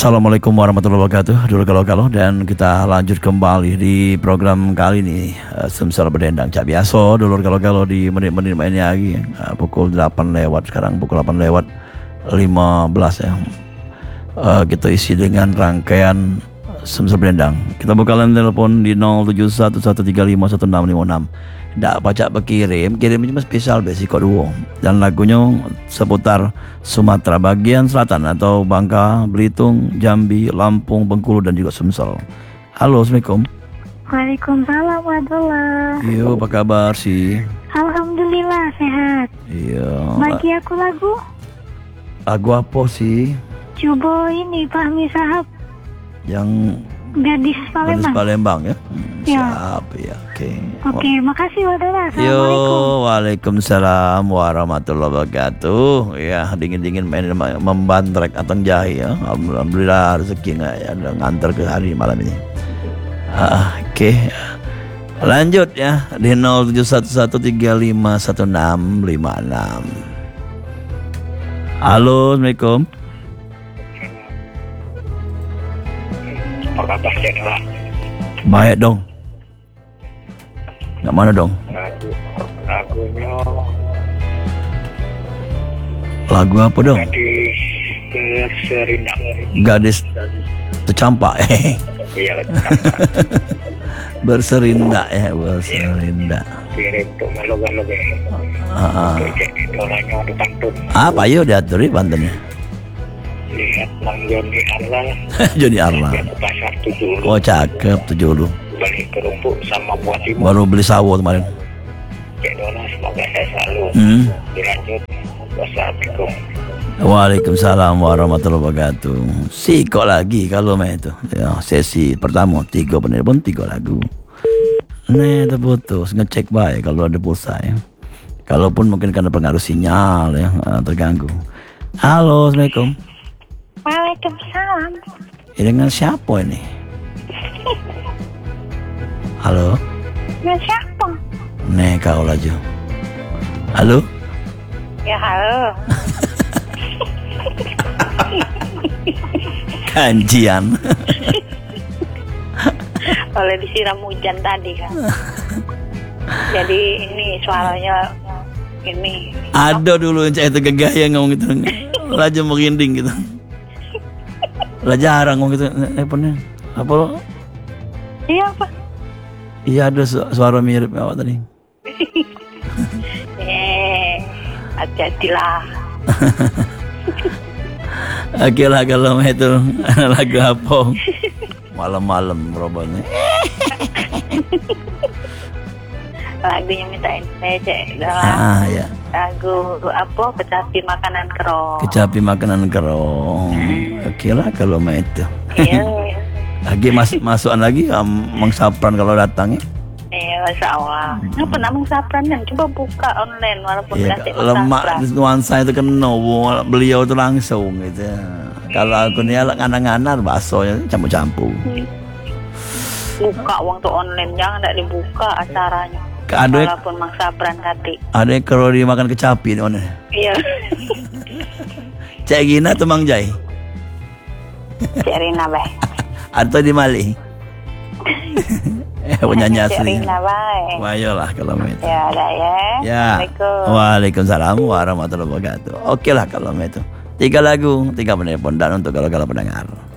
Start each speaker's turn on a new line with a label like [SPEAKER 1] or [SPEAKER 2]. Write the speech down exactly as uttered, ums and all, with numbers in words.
[SPEAKER 1] Assalamualaikum warahmatullahi wabarakatuh. Dulu kalau-kalau dan kita lanjut kembali di program kali ini uh, Sumsel Berdendang Cak Biaso. Dulu kalau-kalau di menit-menit mainnya lagi uh, pukul delapan lewat, sekarang pukul delapan lewat lima belas ya. Uh, kita isi dengan rangkaian Sumsel Berdendang. Kita buka line telepon di nol tujuh satu satu tiga lima satu enam lima enam. Nggak baca berkirim, kirim cuma spesial besiko dua. Dan lagunya seputar Sumatera bagian selatan atau Bangka, Belitung, Jambi, Lampung, Bengkulu dan juga Sumsel. Halo, Assalamualaikum.
[SPEAKER 2] Waalaikumsalam warahmatullahi.
[SPEAKER 1] Iyo, apa kabar sih?
[SPEAKER 2] Alhamdulillah sehat.
[SPEAKER 1] Iya.
[SPEAKER 2] Bagi aku lagu.
[SPEAKER 1] Lagu apa sih?
[SPEAKER 2] Coba ini Fahmi Sahab.
[SPEAKER 1] Yang
[SPEAKER 2] Gadis Palembang.
[SPEAKER 1] Gadis Palembang ya. Hmm,
[SPEAKER 2] ya.
[SPEAKER 1] Siap ya. Oke. Okay.
[SPEAKER 2] Oke, okay, makasih Wadana.
[SPEAKER 1] Yo, waalaikumsalam warahmatullahi wabarakatuh. Ya, dingin-dingin main membantrek atau jahe ya. Alhamdulillah rezeki nggak ya, udah ngantar ke hari malam ini. Ah, Oke. Okay. Lanjut ya di nol tujuh satu satu tiga lima satu enam lima enam. Halo, Assalamualaikum.
[SPEAKER 3] Apa kabar Cendra?
[SPEAKER 1] Baik dong. Nggak mana dong?
[SPEAKER 3] Lagu, lagunya
[SPEAKER 1] Lagu apa dong?
[SPEAKER 3] Gadis Berserindang.
[SPEAKER 1] Gadis tercampak.
[SPEAKER 3] Iya,
[SPEAKER 1] Berserindak ya, berserindak.
[SPEAKER 3] kirim tuh melo-melo deh.
[SPEAKER 1] Ah,
[SPEAKER 3] Jadi dolanya ada pantun.
[SPEAKER 1] apa yuk diatur di pantennya?
[SPEAKER 3] Lihat Mang Joni Arlan.
[SPEAKER 1] Joni Arlan.
[SPEAKER 3] Dia ke pasar tujuh
[SPEAKER 1] Oh cakep tujuh lu.
[SPEAKER 3] beli kerupuk sama buah timun.
[SPEAKER 1] Baru beli sawo kemarin.
[SPEAKER 3] Cek Dona, semoga saya selalu
[SPEAKER 1] Hmm.
[SPEAKER 3] dilanjut. Wassalamualaikum.
[SPEAKER 1] Waalaikumsalam warahmatullahi wabarakatuh. Siko lagi kalau main itu. Ya, sesi pertama tiga penelpon tiga lagu. Nih terputus ngecek baik kalau ada pulsa ya. Kalaupun mungkin karena pengaruh sinyal ya terganggu. Halo, Assalamualaikum.
[SPEAKER 2] Waalaikumsalam.
[SPEAKER 1] Ini dengan siapa ini? Halo?
[SPEAKER 2] Dengan siapa?
[SPEAKER 1] Nih kau laju. Halo?
[SPEAKER 2] Ya halo.
[SPEAKER 1] Kanjian.
[SPEAKER 2] Oleh disiram hujan tadi kan. Jadi ini suaranya ini.
[SPEAKER 1] Ada dulu yang itu gegaya ngomong gitu. Raja merinding gitu. Lah jarang ngomong gitu. Teleponnya. Apa lo?
[SPEAKER 2] Iya apa?
[SPEAKER 1] Iya ada su- suara mirip awak tadi.
[SPEAKER 2] Eh, hati-hatilah.
[SPEAKER 1] Oke lah kalau itu lagu apa? Malam-malam robotnya.
[SPEAKER 2] Lagunya mintain saya cek dalam
[SPEAKER 1] Ah ya.
[SPEAKER 2] lagu apa kecapi makanan kerong.
[SPEAKER 1] Kecapi makanan kerong. Oke lah kalau itu.
[SPEAKER 2] Iya.
[SPEAKER 1] Lagi mas masukan lagi um, Mang Sapran kalau datang ya.
[SPEAKER 2] Iya, masya Allah. Nggak pernah mengsapran kan? Coba buka online walaupun
[SPEAKER 1] Ya,
[SPEAKER 2] kasih
[SPEAKER 1] lemak
[SPEAKER 2] mengsapran.
[SPEAKER 1] nuansa itu kena beliau itu langsung gitu. Kalau aku nih nganar-nganar bakso ya campur-campur.
[SPEAKER 2] Buka uang tuh online, jangan tidak dibuka acaranya.
[SPEAKER 1] Ada
[SPEAKER 2] Walaupun mengsapran kati.
[SPEAKER 1] ada yang kalau dimakan kecapi nih mana?
[SPEAKER 2] Iya.
[SPEAKER 1] Cek Gina tuh Mang Jai
[SPEAKER 2] Cik Rina baik.
[SPEAKER 1] atau di Mali? Eh penyanyi
[SPEAKER 2] Cik
[SPEAKER 1] asli.
[SPEAKER 2] Rina baik.
[SPEAKER 1] Wayolah kalau itu.
[SPEAKER 2] Ya ada ya.
[SPEAKER 1] Ya.
[SPEAKER 2] Assalamualaikum.
[SPEAKER 1] Waalaikumsalam warahmatullahi wabarakatuh. Oke lah kalau itu. Tiga lagu, tiga penelpon dan untuk kalau-kalau pendengar.